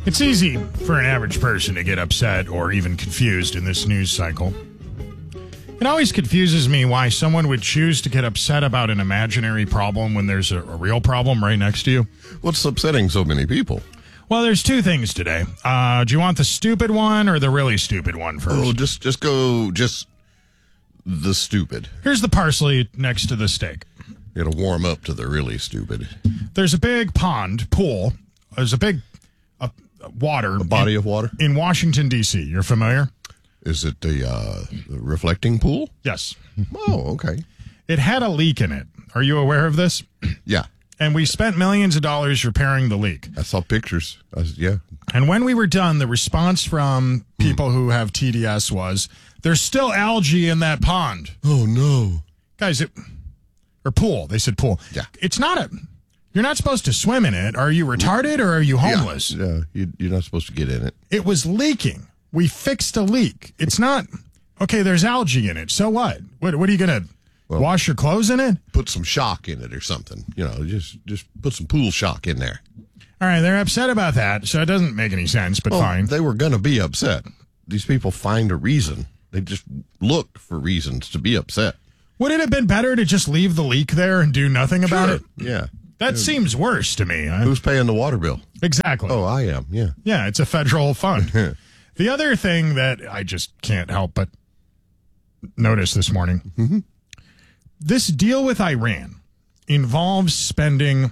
It's easy for an average person to get upset or even confused in this news cycle. It always confuses me why someone would choose to get upset about an imaginary problem when there's a real problem right next to you. What's upsetting so many people? Well, there's two things today. Do you want the stupid one or the really stupid one first? Oh, just go the stupid. Here's the parsley next to the steak. It'll warm up to the really stupid. There's a big pool. There's a big water. A body of water? In Washington, D.C. You're familiar? Is it the reflecting pool? Yes. Oh, okay. It had a leak in it. Are you aware of this? Yeah. And we spent millions of dollars repairing the leak. I saw pictures. Yeah. And when we were done, the response from people who have TDS was, there's still algae in that pond. Oh, no. Guys, or pool. They said pool. Yeah. It's not you're not supposed to swim in it. Are you retarded or are you homeless? Yeah, you're not supposed to get in it. It was leaking. We fixed a leak. It's not, okay, there's algae in it. So what? What are you going to wash your clothes in it? Put some shock in it or something. Just put some pool shock in there. All right, they're upset about that, so it doesn't make any sense, but fine. They were going to be upset. These people find a reason. They just look for reasons to be upset. Would it have been better to just leave the leak there and do nothing about it? Yeah. That seems worse to me. Who's paying the water bill? Exactly. Oh, I am, yeah. Yeah, it's a federal fund. The other thing that I just can't help but notice this morning, this deal with Iran involves spending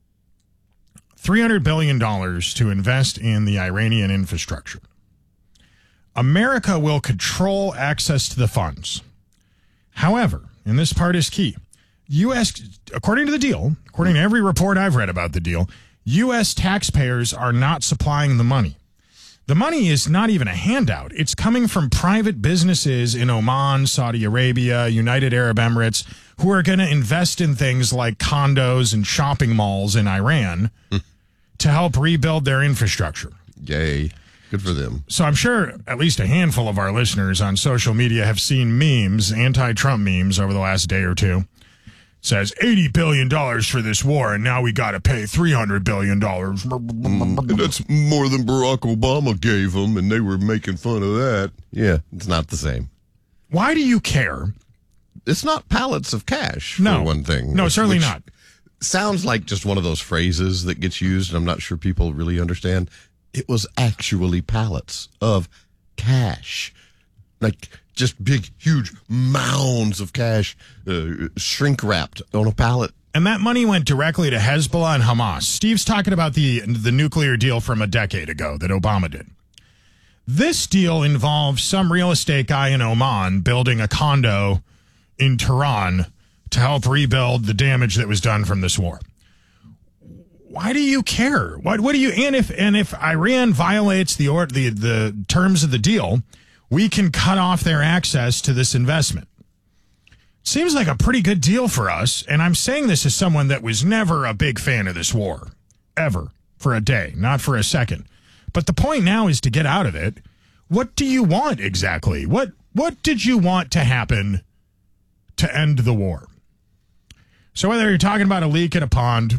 $300 billion to invest in the Iranian infrastructure. America will control access to the funds. However, and this part is key, according to the deal, according to every report I've read about the deal, U.S. taxpayers are not supplying the money. The money is not even a handout. It's coming from private businesses in Oman, Saudi Arabia, United Arab Emirates, who are going to invest in things like condos and shopping malls in Iran to help rebuild their infrastructure. Yay. Good for them. So I'm sure at least a handful of our listeners on social media have seen memes, anti-Trump memes over the last day or two. Says $80 billion for this war, and now we got to pay $300 billion. And that's more than Barack Obama gave them, and they were making fun of that. Yeah, it's not the same. Why do you care? It's not pallets of cash, for one thing. No, certainly not. Sounds like just one of those phrases that gets used, and I'm not sure people really understand. It was actually pallets of cash. Like just big, huge mounds of cash shrink wrapped on a pallet. And that money went directly to Hezbollah and Hamas. Steve's talking about the nuclear deal from a decade ago that Obama did. This deal involves some real estate guy in Oman building a condo in Tehran to help rebuild the damage that was done from this war. Why do you care? What do you? And if Iran violates the terms of the deal, we can cut off their access to this investment. Seems like a pretty good deal for us, and I'm saying this as someone that was never a big fan of this war, ever, for a day, not for a second. But the point now is to get out of it. What do you want exactly? What did you want to happen to end the war? So whether you're talking about a leak in a pond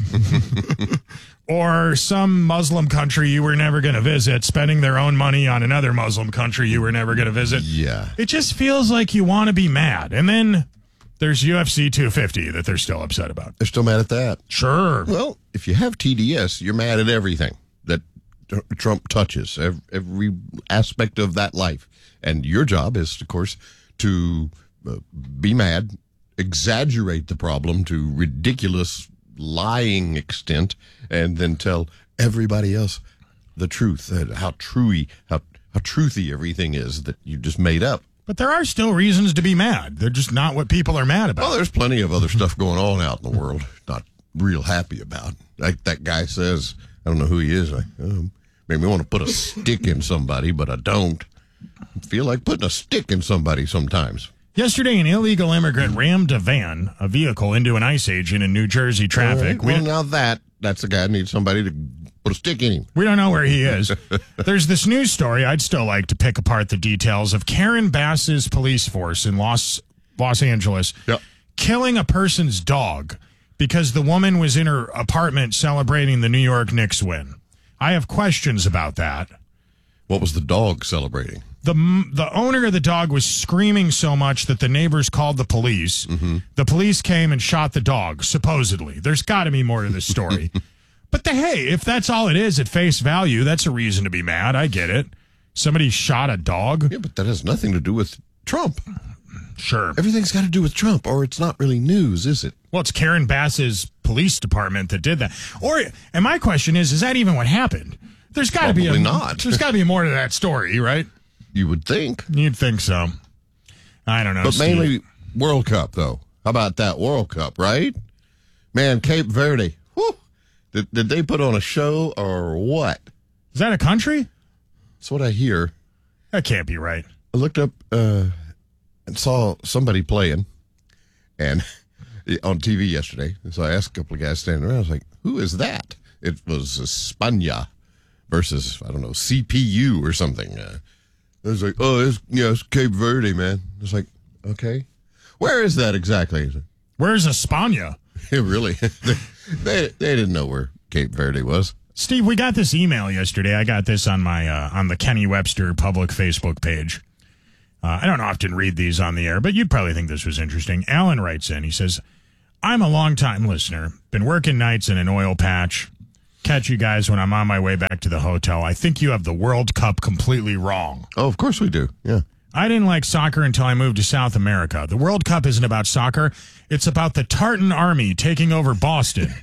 or some Muslim country you were never going to visit, spending their own money on another Muslim country you were never going to visit. Yeah. It just feels like you want to be mad. And then there's UFC 250 that they're still upset about. They're still mad at that. Sure. Well, if you have TDS, you're mad at everything that Trump touches, every aspect of that life. And your job is, of course, to be mad, exaggerate the problem to ridiculous lying extent, and then tell everybody else the truth, how truthy everything is that you just made up. But there are still reasons to be mad. They're just not what people are mad about. Well, there's plenty of other stuff going on out in the world not real happy about. Like that guy says, I don't know who he is. Made me want to put a stick in somebody, but I don't. I feel like putting a stick in somebody sometimes. Yesterday, an illegal immigrant rammed a vehicle into an ICE agent in New Jersey traffic. Right. Well, now that's the guy who needs somebody to put a stick in him. We don't know where he is. There's this news story. I'd still like to pick apart the details of Karen Bass's police force in Los Angeles killing a person's dog because the woman was in her apartment celebrating the New York Knicks win. I have questions about that. What was the dog celebrating? The owner of the dog was screaming so much that the neighbors called the police. Mm-hmm. The police came and shot the dog, supposedly. There's got to be more to this story. But hey, if that's all it is at face value, that's a reason to be mad. I get it. Somebody shot a dog? Yeah, but that has nothing to do with Trump. Sure. Everything's got to do with Trump, or it's not really news, is it? Well, it's Karen Bass's police department that did that. And my question is that even what happened? There's got to be There's got to be more to that story, right? You would think. You'd think so. I don't know. But Steve. mainly World Cup, though. How about that World Cup, right? Man, Cape Verde. Whew, did they put on a show or what? Is that a country? That's what I hear. That can't be right. I looked up and saw somebody playing and on TV yesterday. So I asked a couple of guys standing around. I was like, who is that? It was España versus, I don't know, CPU or something. I was like, it's Cape Verde, man. I was like, okay. Where is that exactly? Where's España? Really? they didn't know where Cape Verde was. Steve, we got this email yesterday. I got this on my on the Kenny Webster public Facebook page. I don't often read these on the air, but you'd probably think this was interesting. Alan writes in. He says, I'm a long-time listener. Been working nights in an oil patch. Catch you guys when I'm on my way back to the hotel. I think you have the World Cup completely wrong. Oh, of course we do. Yeah. I didn't like soccer until I moved to South America. The World Cup isn't about soccer. It's about the Tartan Army taking over Boston.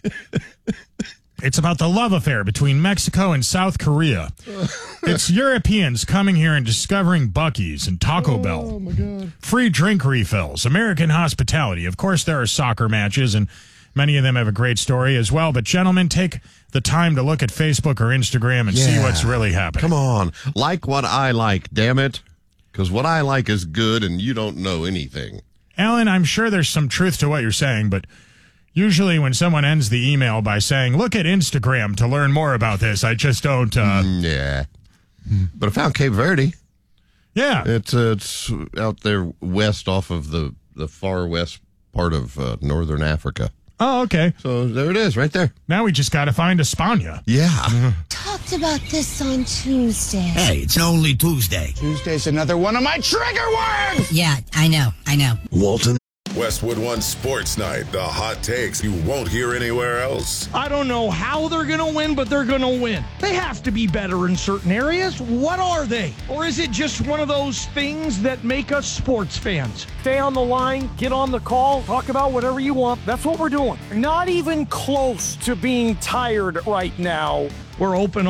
It's about the love affair between Mexico and South Korea. It's Europeans coming here and discovering Buc-ee's and Taco Bell. Oh, my God. Free drink refills, American hospitality. Of course, there are soccer matches, and many of them have a great story as well. But, gentlemen, take the time to look at Facebook or Instagram and see what's really happening. Come on. Like what I like, damn it. Because what I like is good, and you don't know anything. Alan, I'm sure there's some truth to what you're saying, but usually when someone ends the email by saying, look at Instagram to learn more about this, I just don't... Yeah. But I found Cape Verde. Yeah. It's out there west off of the far west part of northern Africa. Oh, okay. So there it is, right there. Now we just got to find España. Yeah. Talked about this on Tuesday. Hey, it's only Tuesday. Tuesday's another one of my trigger words! Yeah, I know. Walton. Westwood One Sports Night. The hot takes you won't hear anywhere else. I don't know how they're going to win, but they're going to win. They have to be better in certain areas. What are they? Or is it just one of those things that make us sports fans? Stay on the line, get on the call, talk about whatever you want. That's what we're doing. Not even close to being tired right now. We're open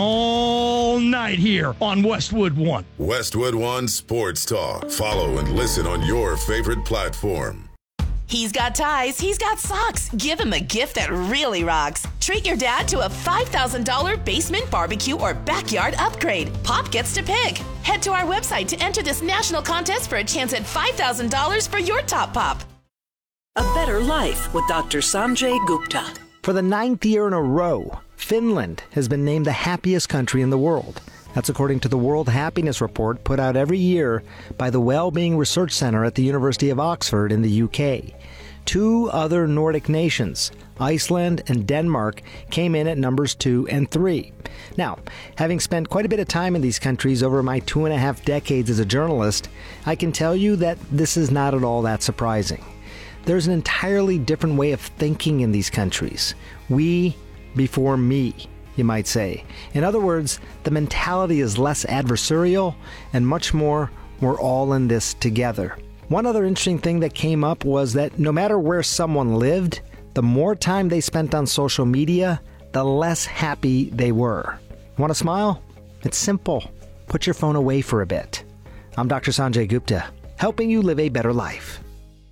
all night here on Westwood One. Westwood One Sports Talk. Follow and listen on your favorite platform. He's got ties, he's got socks. Give him a gift that really rocks. Treat your dad to a $5,000 basement barbecue or backyard upgrade. Pop gets to pick. Head to our website to enter this national contest for a chance at $5,000 for your top pop. A better life with Dr. Sanjay Gupta. For the 9th year in a row, Finland has been named the happiest country in the world. That's according to the World Happiness Report put out every year by the Wellbeing Research Centre at the University of Oxford in the UK. 2 other Nordic nations, Iceland and Denmark, came in at numbers 2 and 3. Now, having spent quite a bit of time in these countries over my 2.5 decades as a journalist, I can tell you that this is not at all that surprising. There's an entirely different way of thinking in these countries. We before me, you might say. In other words, the mentality is less adversarial and much more, we're all in this together. One other interesting thing that came up was that no matter where someone lived, the more time they spent on social media, the less happy they were. Want to smile? It's simple. Put your phone away for a bit. I'm Dr. Sanjay Gupta, helping you live a better life.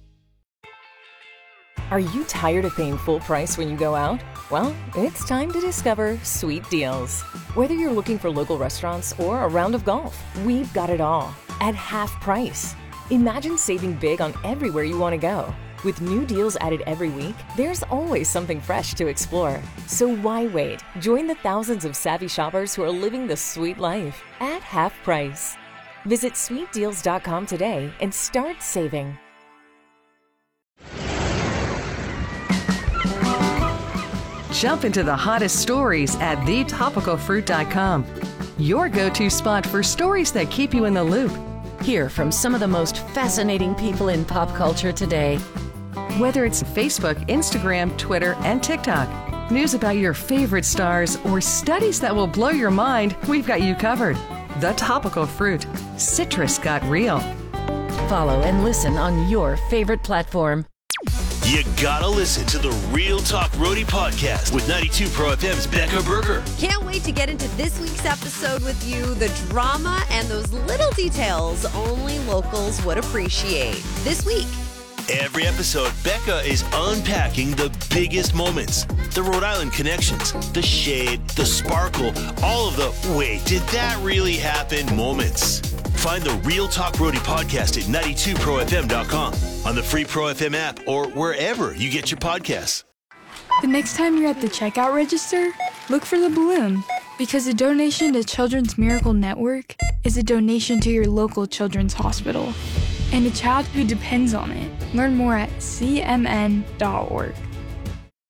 Are you tired of paying full price when you go out? Well, it's time to discover Sweet Deals. Whether you're looking for local restaurants or a round of golf, we've got it all at half price. Imagine saving big on everywhere you want to go. With new deals added every week, there's always something fresh to explore. So why wait? Join the thousands of savvy shoppers who are living the sweet life at half price. Visit sweetdeals.com today and start saving. Jump into the hottest stories at thetopicalfruit.com. Your go-to spot for stories that keep you in the loop. Hear from some of the most fascinating people in pop culture today. Whether it's Facebook, Instagram, Twitter, and TikTok, news about your favorite stars, or studies that will blow your mind, we've got you covered. The Topical Fruit. Citrus got real. Follow and listen on your favorite platform. You gotta listen to the Real Talk Roadie podcast with 92 Pro FM's Becca Berger. Can't wait to get into this week's episode with you. The drama and those little details only locals would appreciate. This week. Every episode, Becca is unpacking the biggest moments, the Rhode Island connections, the shade, the sparkle, all of the wait, did that really happen moments. Find the Real Talk Roadie podcast at 92profm.com, on the free Pro FM app, or wherever you get your podcasts. The next time you're at the checkout register, look for the balloon, because a donation to Children's Miracle Network is a donation to your local children's hospital and a child who depends on it. Learn more at cmn.org.